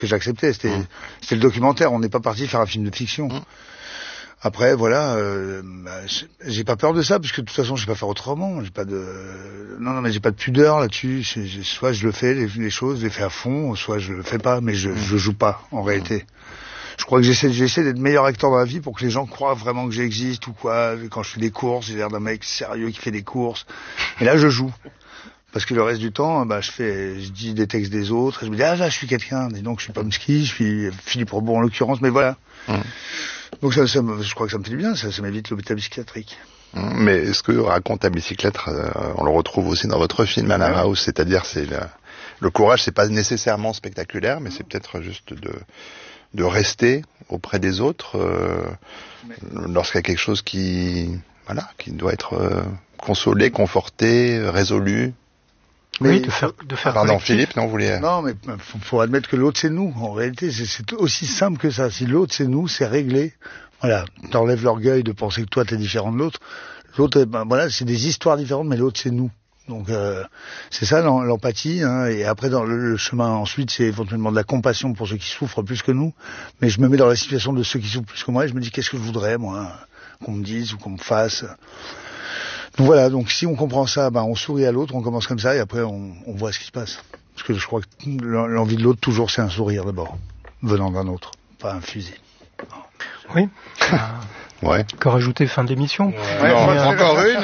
que j'acceptais. C'était le documentaire. On n'est pas parti faire un film de fiction. Après, voilà, j'ai pas peur de ça, parce que de toute façon, je vais pas faire autrement. Mais j'ai pas de pudeur là-dessus. Soit je le fais, les choses, je les fais à fond, soit je le fais pas, mais je joue pas, en réalité. Je crois que j'essaie d'être meilleur acteur dans la vie pour que les gens croient vraiment que j'existe ou quoi. Quand je fais des courses, j'ai l'air d'un mec sérieux qui fait des courses. Et là, je joue. Parce que le reste du temps, je dis des textes des autres, et je me dis, là, je suis quelqu'un. Dis donc, je suis Pomsky, je suis Philippe Robot en l'occurrence, mais voilà. Donc je crois que ça me fait du bien, ça m'évite l'hôpital psychiatrique. Mais ce que raconte la bicyclette, on le retrouve aussi dans votre film Manor House, c'est-à-dire le courage, c'est pas nécessairement spectaculaire, mais c'est peut-être juste de rester auprès des autres lorsqu'il y a quelque chose qui doit être consolé, conforté, résolu. Oui, de faire. Pardon, Philippe, non, vous voulez. Non, mais faut admettre que l'autre c'est nous. En réalité, c'est aussi simple que ça. Si l'autre c'est nous, c'est réglé. Voilà, t'enlèves l'orgueil de penser que toi t'es différent de l'autre. L'autre, c'est des histoires différentes, mais l'autre c'est nous. Donc c'est ça l'empathie. Et après dans le chemin ensuite, c'est éventuellement de la compassion pour ceux qui souffrent plus que nous. Mais je me mets dans la situation de ceux qui souffrent plus que moi et je me dis qu'est-ce que je voudrais moi qu'on me dise ou qu'on me fasse. Donc voilà, donc si on comprend ça, on sourit à l'autre, on commence comme ça et après on voit ce qui se passe. Parce que je crois que l'envie de l'autre toujours c'est un sourire d'abord, venant d'un autre, pas un fusil. Oui. Ouais. Encore ajouter fin d'émission. Ouais. Encore une.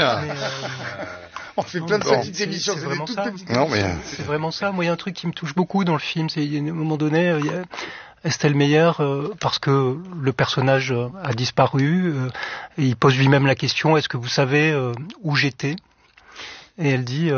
On fait plein de petites émissions, c'est vraiment ça. Non, mais c'est vraiment ça. Moi, il y a un truc qui me touche beaucoup dans le film, c'est à un moment donné, il y a Estelle Meyer, parce que le personnage a disparu, et il pose lui-même la question, est-ce que vous savez où j'étais ? Et elle dit,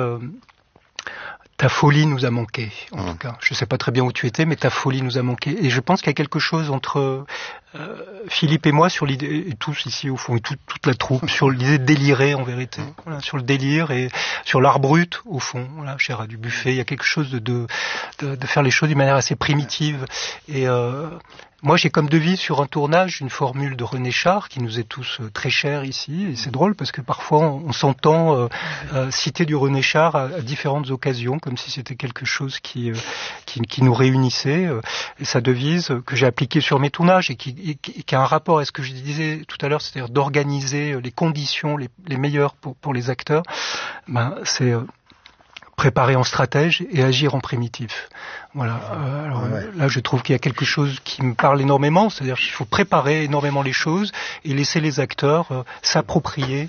ta folie nous a manqué, en tout cas. Je sais pas très bien où tu étais, mais ta folie nous a manqué. Et je pense qu'il y a quelque chose entre Philippe et moi sur l'idée, et tous ici au fond, et toute la troupe, sur l'idée de délirer en vérité. Voilà, sur le délire et sur l'art brut au fond. Voilà, cher à du buffet, il y a quelque chose de faire les choses d'une manière assez primitive. Et moi, j'ai comme devise sur un tournage une formule de René Char qui nous est tous très chère ici. Et c'est drôle parce que parfois on s'entend citer du René Char à différentes occasions, comme si c'était quelque chose qui nous réunissait. Et sa devise que j'ai appliquée sur mes tournages et qui a un rapport à ce que je disais tout à l'heure, c'est-à-dire d'organiser les conditions les meilleures pour les acteurs. C'est préparer en stratège et agir en primitif. Voilà. Là, je trouve qu'il y a quelque chose qui me parle énormément, c'est-à-dire qu'il faut préparer énormément les choses et laisser les acteurs s'approprier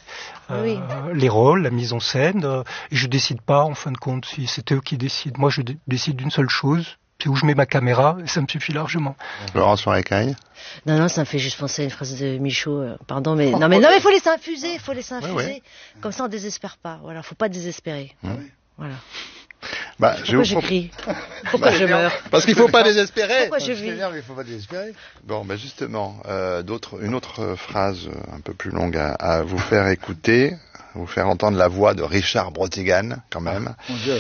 les rôles, la mise en scène. Et je décide pas, en fin de compte, si c'est eux qui décident. Moi, je décide d'une seule chose, c'est où je mets ma caméra, et ça me suffit largement. Laurence sur l'écaille. Non, ça me fait juste penser à une phrase de Michaud. Pardon, mais non, mais faut laisser infuser. Ouais. Comme ça, on désespère pas. Voilà, faut pas désespérer. Voilà. Pourquoi j'écris ? Pourquoi je meurs ? Parce qu'il faut pas désespérer. Pourquoi je vis ? Mais il faut pas désespérer. Bon, justement, une autre phrase un peu plus longue à vous faire écouter, vous faire entendre la voix de Richard Brotigan, quand même. Mon Dieu.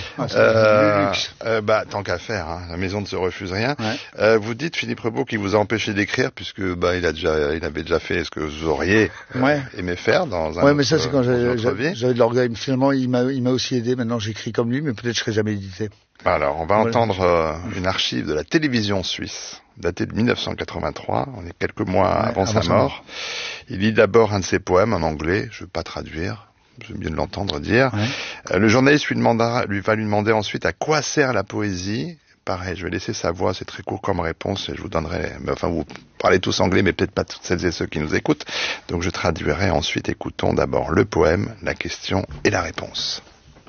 Tant qu'à faire, la maison ne se refuse rien. Ouais. Vous dites, Philippe Rebaud, qu'il vous a empêché d'écrire puisque il avait déjà fait ce que vous auriez aimé faire dans un. Ouais, mais ça c'est quand j'avais de l'orgueil. Finalement, il m'a aussi aidé. Maintenant, j'écris comme lui, mais peut-être je serai jamais édité. Alors, on va entendre une archive de la télévision suisse, datée de 1983. On est quelques mois avant sa mort. Il lit d'abord un de ses poèmes en anglais. Je ne veux pas traduire. J'aime bien l'entendre dire. Ouais. Le journaliste lui va lui demander ensuite à quoi sert la poésie. Pareil, je vais laisser sa voix, c'est très court comme réponse et je vous donnerai... vous parlez tous anglais, mais peut-être pas toutes celles et ceux qui nous écoutent. Donc je traduirai ensuite. Écoutons d'abord le poème, la question et la réponse.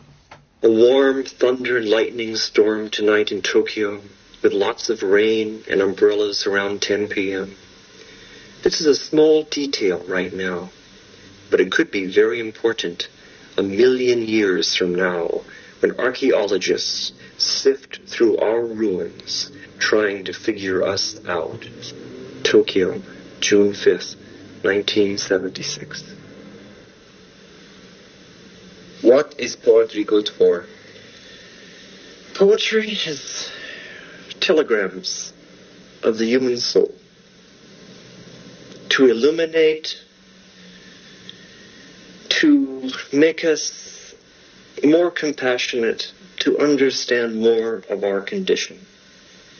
A warm thunder lightning storm tonight in Tokyo with lots of rain and umbrellas around 10 p.m. This is a small detail right now. But it could be very important 1,000,000 years from now when archaeologists sift through our ruins trying to figure us out. Tokyo, June 5th, 1976. What is poetry good for? Poetry is telegrams of the human soul. To illuminate, to make us more compassionate, to understand more of our condition.